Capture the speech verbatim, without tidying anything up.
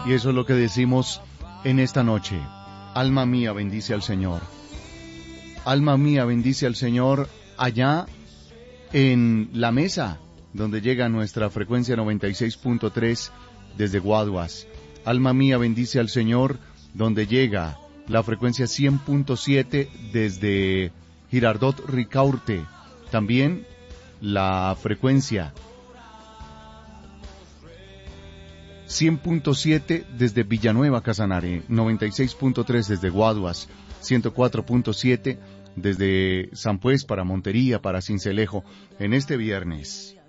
Y eso es lo que decimos en esta noche. Alma mía, bendice al Señor. Alma mía, bendice al Señor allá en la mesa, donde llega nuestra frecuencia noventa y seis punto tres desde Guaduas. Alma mía, bendice al Señor, donde llega la frecuencia cien punto siete desde Girardot Ricaurte. También la frecuencia cien punto siete desde Villanueva Casanare, noventa y seis punto tres desde Guaduas, ciento cuatro punto siete desde San Pues para Montería, para Sincelejo, en este viernes.